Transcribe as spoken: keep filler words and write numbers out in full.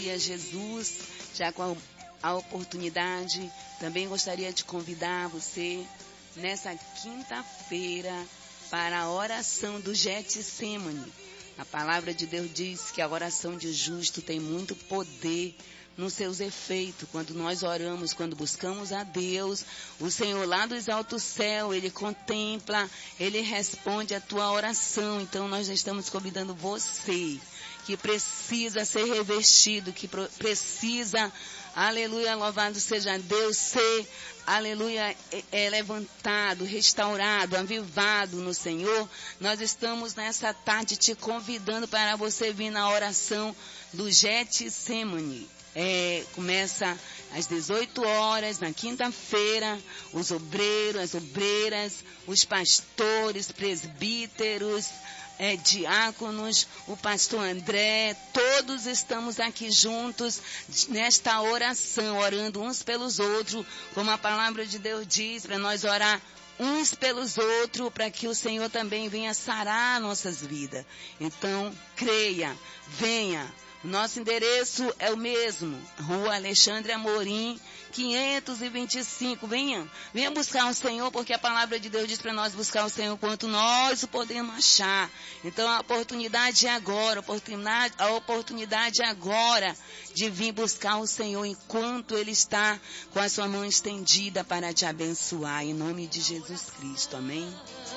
Maria Jesus, já com a, a oportunidade, também gostaria de convidar você nessa quinta-feira para a oração do Getsemane. A palavra de Deus diz que a oração de justo tem muito poder nos seus efeitos. Quando nós oramos, quando buscamos a Deus, o Senhor lá dos altos céus, Ele contempla, Ele responde a tua oração. Então nós estamos convidando você, que precisa ser revestido, que precisa, aleluia, louvado seja Deus, ser, aleluia, é, é levantado, restaurado, avivado no Senhor. Nós estamos nessa tarde te convidando para você vir na oração do Getsemane. É, começa às dezoito horas, na quinta-feira, os obreiros, as obreiras, os pastores, presbíteros, é, diáconos, o pastor André, todos estamos aqui juntos nesta oração, orando uns pelos outros, como a palavra de Deus diz, para nós orar uns pelos outros, para que o Senhor também venha sarar nossas vidas. Então, creia, venha. O nosso endereço é o mesmo, Rua Alexandre Amorim, quinhentos e vinte e cinco. Venha, venha buscar o Senhor, porque a palavra de Deus diz para nós buscar o Senhor quanto nós o podemos achar. Então a oportunidade é agora, a oportunidade, a oportunidade é agora de vir buscar o Senhor enquanto Ele está com a sua mão estendida para te abençoar. Em nome de Jesus Cristo, amém?